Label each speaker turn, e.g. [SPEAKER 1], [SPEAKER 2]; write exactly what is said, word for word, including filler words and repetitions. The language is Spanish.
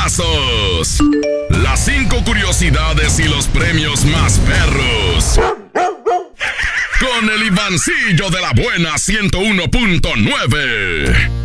[SPEAKER 1] casos. Las cinco curiosidades y los premios más perros. Con el Ivancillo de la buena ciento uno punto nueve.